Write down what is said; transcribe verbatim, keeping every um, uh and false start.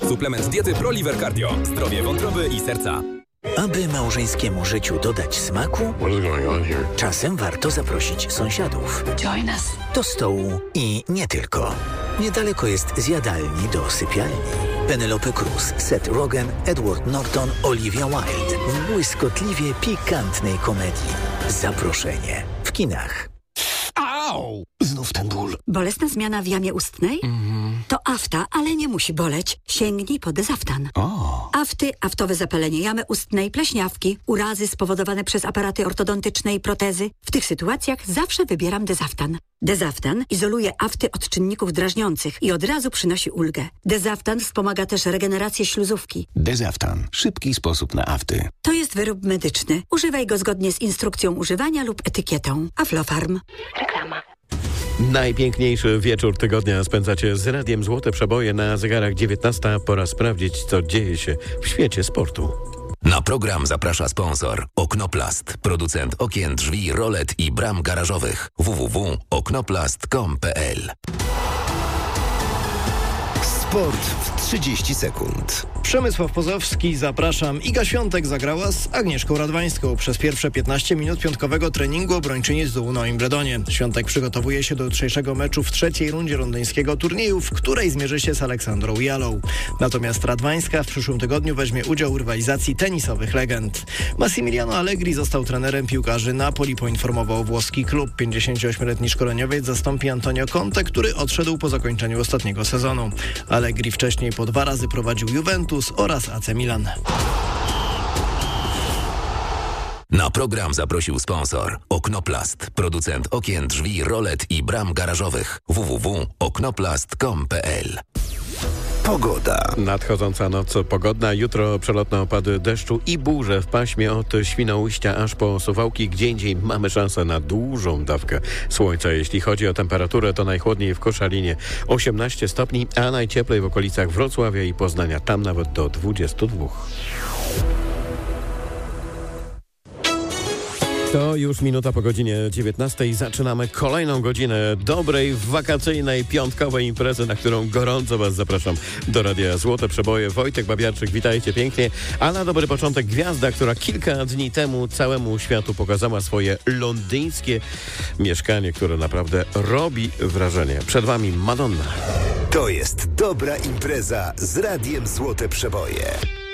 Suplement diety ProLiver Cardio. Zdrowie wątroby i serca. Aby małżeńskiemu życiu dodać smaku, czasem warto zaprosić sąsiadów. Join us. Do stołu i nie tylko. Niedaleko jest zjadalni do sypialni. Penelope Cruz, Seth Rogen, Edward Norton, Olivia Wilde w błyskotliwie pikantnej komedii. Zaproszenie w kinach. Au! Znów ten ból. Bolesna zmiana w jamie ustnej? Mm. To afta, ale nie musi boleć. Sięgnij po Dezaftan. O. Afty, aftowe zapalenie jamy ustnej, pleśniawki, urazy spowodowane przez aparaty ortodontyczne i protezy. W tych sytuacjach zawsze wybieram Dezaftan. Dezaftan izoluje afty od czynników drażniących i od razu przynosi ulgę. Dezaftan wspomaga też regenerację śluzówki. Dezaftan. Szybki sposób na afty. To jest wyrób medyczny. Używaj go zgodnie z instrukcją używania lub etykietą. Aflofarm. Reklama. Najpiękniejszy wieczór tygodnia spędzacie z Radiem Złote Przeboje. Na zegarach dziewiętnasta. Pora sprawdzić, co dzieje się w świecie sportu. Na program zaprasza sponsor Oknoplast, producent okien, drzwi, rolet i bram garażowych. w w w kropka oknoplast kropka com kropka p l. Sport w trzydzieści sekund. Przemysław Pozowski, zapraszam. Iga Świątek zagrała z Agnieszką Radwańską. Przez pierwsze piętnaście minut piątkowego treningu obrończyni zdołu na Wimbledonie. Świątek przygotowuje się do jutrzejszego meczu w trzeciej rundzie londyńskiego turnieju, w której zmierzy się z Aleksandrą Jalą. Natomiast Radwańska w przyszłym tygodniu weźmie udział w rywalizacji tenisowych legend. Massimiliano Allegri został trenerem piłkarzy Napoli, poinformował włoski klub. pięćdziesięcioośmioletni szkoleniowiec zastąpi Antonio Conte, który odszedł po zakończeniu ostatniego sezonu. Allegri wcześniej po dwa razy prowadził Juventus oraz A C Milan. Na program zaprosił sponsor Oknoplast, producent okien, drzwi, rolet i bram garażowych. w w w kropka oknoplast kropka com kropka p l. Pogoda. Nadchodząca noc pogodna. Jutro przelotne opady deszczu i burze w paśmie od Świnoujścia aż po Suwałki. Gdzie indziej mamy szansę na dużą dawkę słońca. Jeśli chodzi o temperaturę, to najchłodniej w Koszalinie osiemnaście stopni, a najcieplej w okolicach Wrocławia i Poznania. Tam nawet do dwudziestu dwóch. To już minuta po godzinie dziewiętnastej. Zaczynamy kolejną godzinę dobrej, wakacyjnej, piątkowej imprezy, na którą gorąco Was zapraszam do Radia Złote Przeboje. Wojtek Babiarczyk, witajcie pięknie. A na dobry początek gwiazda, która kilka dni temu całemu światu pokazała swoje londyńskie mieszkanie, które naprawdę robi wrażenie. Przed Wami Madonna. To jest dobra impreza z Radiem Złote Przeboje.